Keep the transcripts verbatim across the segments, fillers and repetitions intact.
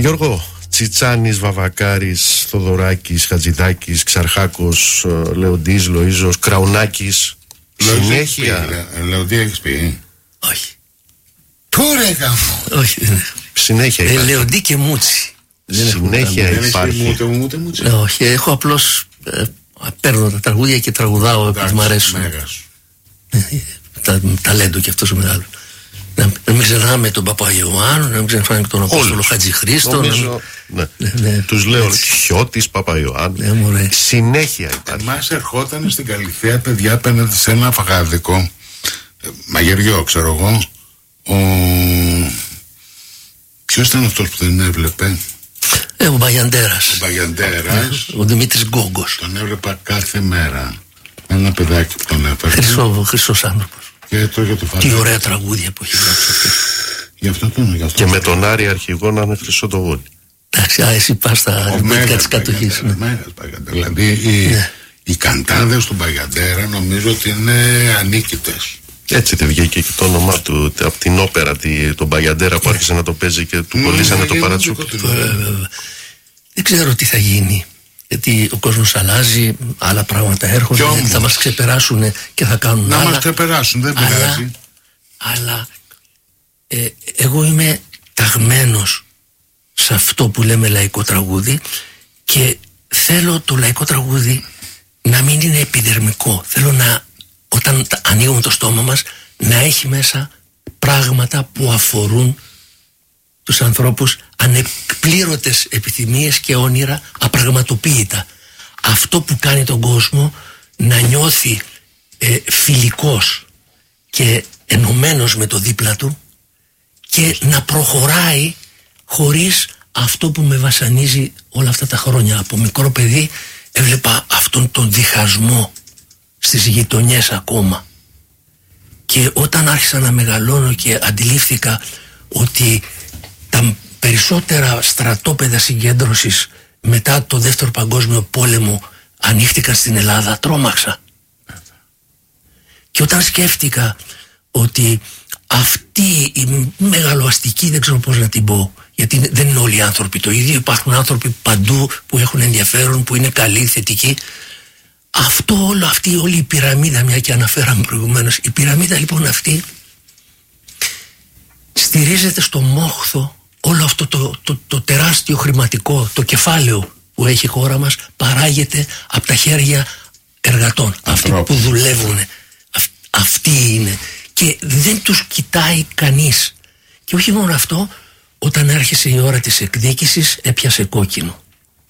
Γιώργο, Τσιτσάνης, Βαβακάρης, Θοδωράκης, Χατζηδάκης, Ξαρχάκος, Λεοντής, Λοΐζος, Κραουνάκης. Συνέχεια. Λεοντή έχεις πει? Όχι. Τώρα έκανα. Όχι, δεν έχω. Συνέχεια ε, υπάρχει. Λεοντή και Μούτσι. Συνέχεια Δεν υπάρχει. έχει ούτε μου ούτε Μούτσι. Ε, όχι, έχω απλώς ε, παίρνω τα τραγούδια και τραγουδάω επειδή μου αρέσουν. Μέγας. τα, ταλέντο και αυτός ο μεγάλος. Να, να μην ξεχνάμε τον Παπαϊωάννου, να μην ξεχνάμε τον Απόστολο Χατζηχρήστο. Νομίζω, να... ναι. ναι, ναι, τους λέω έτσι. Χιώτης, Παπαϊωάννου. Ναι, συνέχεια υπάρχει. Εμάς ερχόταν στην Καλυθέα παιδιά απέναντι σε ένα φαγάδικο, μαγειριό ξέρω εγώ, ο... ποιος ήταν αυτός που δεν έβλεπε? Ε, ο Μπαγιαντέρας. Ο Μπαγιαντέρας. Ο Δημήτρης Γκόγκος. Τον έβλεπα κάθε μέρα. Ένα παιδάκι που τον έφερε. Χρυσό, χρυσός άνθρωπος. Και το για το φαγάδι. Τι ωραία τραγούδια που έχει γράψει αυτό. Γι' αυτό τον γι' αυτό Και με τον Άρη αρχηγό να είναι χρυσό το γόλι. Εντάξει, α, εσύ πας στα αριθμητικά της κατοχής. Ναι. Δηλαδή οι, Ναι. οι καντάδες του Μπαγιαντέρα νομίζω ότι είναι ανίκητες. Έτσι δεν βγήκε και το όνομά του από την όπερα, τη, τον Μπαγιαντέρα που άρχισε να το παίζει και του κολλήσανε το παρατσούκι. Δεν ξέρω τι θα γίνει. Γιατί ο κόσμος αλλάζει, άλλα πράγματα έρχονται, όμως, θα μας ξεπεράσουν και θα κάνουν να άλλα. Να μας ξεπεράσουν, δεν αλλά, πειράζει. Αλλά ε, εγώ είμαι ταγμένος σε αυτό που λέμε λαϊκό τραγούδι και θέλω το λαϊκό τραγούδι να μην είναι επιδερμικό. Θέλω να, όταν ανοίγουμε το στόμα μας, να έχει μέσα πράγματα που αφορούν τους ανθρώπους, ανεκπλήρωτες επιθυμίες και όνειρα απραγματοποίητα. Αυτό που κάνει τον κόσμο να νιώθει ε, φιλικός και ενωμένος με το δίπλα του και να προχωράει χωρίς αυτό που με βασανίζει όλα αυτά τα χρόνια. Από μικρό παιδί έβλεπα αυτόν τον διχασμό στις γειτονιές ακόμα. Και όταν άρχισα να μεγαλώνω και αντιλήφθηκα ότι τα περισσότερα στρατόπεδα συγκέντρωσης μετά το δεύτερο παγκόσμιο πόλεμο ανοίχτηκαν στην Ελλάδα, τρόμαξα. Και όταν σκέφτηκα ότι αυτή η μεγαλοαστική, δεν ξέρω πώς να την πω, γιατί δεν είναι όλοι οι άνθρωποι το ίδιο, υπάρχουν άνθρωποι παντού που έχουν ενδιαφέρον, που είναι καλοί, θετικοί. Αυτό όλο, αυτή όλη η πυραμίδα, μια και αναφέραμε προηγουμένως, η πυραμίδα λοιπόν αυτή στηρίζεται στο μόχθο όλο αυτό το, το, το, το τεράστιο χρηματικό, το κεφάλαιο που έχει η χώρα μας παράγεται από τα χέρια εργατών, αυτοί που δουλεύουν, αυ, αυτοί είναι και δεν τους κοιτάει κανείς. Και όχι μόνο αυτό, όταν άρχισε η ώρα της εκδίκησης έπιασε κόκκινο.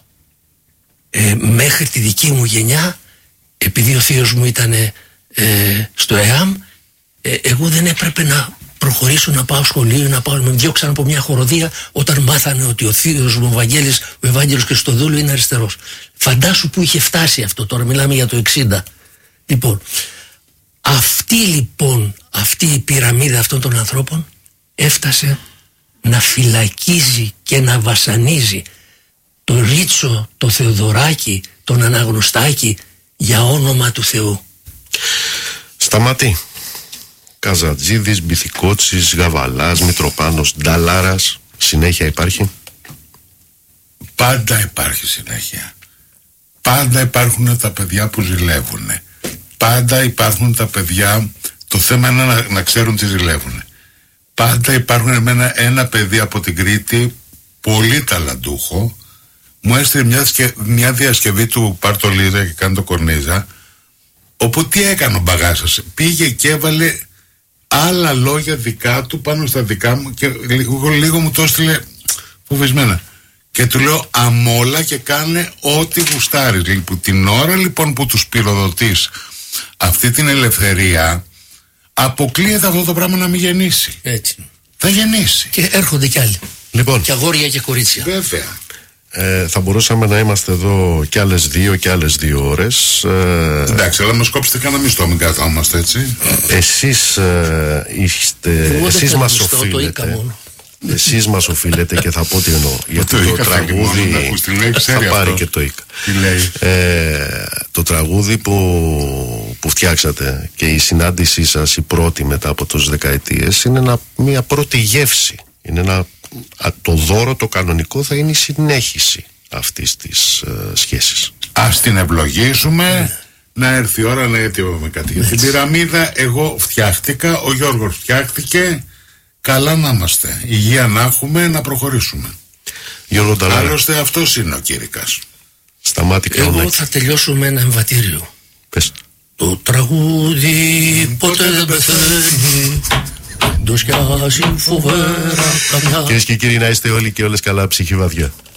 Ε, μέχρι τη δική μου γενιά, επειδή ο θείος μου ήταν ε, στο ΕΑΜ, ε, εγώ δεν έπρεπε να προχωρήσω να πάω σχολείο, να πάω, με διώξαν από μια χοροδία όταν μάθανε ότι ο θείος μου ο Βαγγέλης, ο Ευάγγελος Χριστοδούλου είναι αριστερός. Φαντάσου που είχε φτάσει αυτό, τώρα μιλάμε για το εξήντα. Λοιπόν, αυτή λοιπόν, αυτή η πυραμίδα αυτών των ανθρώπων έφτασε να φυλακίζει και να βασανίζει το Ρίτσο, το Θεοδωράκη, τον Αναγνωστάκη για όνομα του Θεού. Σταμάτη. Καζατζίδης, Μπιθικότσης, Γαβαλάς, Μητροπάνος, Νταλάρας. Συνέχεια υπάρχει. Πάντα υπάρχει συνέχεια. Πάντα υπάρχουν τα παιδιά που ζηλεύουν. Πάντα υπάρχουν τα παιδιά. Το θέμα είναι να, να ξέρουν τι ζηλεύουν. Πάντα υπάρχουν εμένα ένα παιδί από την Κρήτη, πολύ ταλαντούχο. Μου έστειλε μια, μια διασκευή του Παρτολίδα και κάνει το Κορνίζα, όπου τι έκανε ο Μπαγάσας? Πήγε και έβαλε άλλα λόγια δικά του πάνω στα δικά μου και λίγο, λίγο μου το έστειλε φοβισμένα. Και του λέω αμόλα και κάνε ό,τι γουστάρεις. Λοιπόν, την ώρα λοιπόν που τους πυροδοτείς αυτή την ελευθερία, αποκλείεται αυτό το πράγμα να μην γεννήσει. Έτσι. Θα γεννήσει. Και έρχονται κι άλλοι. Λοιπόν, και αγόρια και κορίτσια. Βέβαια. Ε, θα μπορούσαμε να είμαστε εδώ κι άλλες δύο και άλλες δύο ώρες. Ε, Εντάξει, αλλά μας κόψετε κανένα μισθό, μην καθόμαστε έτσι. Εσείς ε, είστε, εσείς μας μισθό, οφείλετε. Εσείς μας οφείλετε και θα πω τι εννοώ. Γιατί το, το τραγούδι θα πάρει και το ΙΚΑ. Ε, το τραγούδι που, που φτιάξατε και η συνάντησή σας, η πρώτη μετά από τόσες δεκαετίες, είναι ένα, μια πρώτη γεύση. Είναι ένα το δώρο το κανονικό θα είναι η συνέχιση αυτής της ε, σχέσης. Ας την ευλογήσουμε. Mm. Να έρθει η ώρα να αιτιούμε κάτι. Για την πυραμίδα εγώ φτιάχτηκα, ο Γιώργος φτιάχτηκε. Καλά να είμαστε, υγεία να έχουμε, να προχωρήσουμε. Γιώργο Νταλάρα. Άλλωστε αυτός είναι ο Κήρυκας. Σταμάτη Καουνάκη. Εγώ θα τελειώσω με ένα εμβατήριο. Πες. Το τραγούδι ποτέ δεν πεθαίνει, ντοσιάζει φοβέρα καμιά. Κυρίες και κύριοι, να είστε όλοι και όλες καλά, ψυχή βαθιά.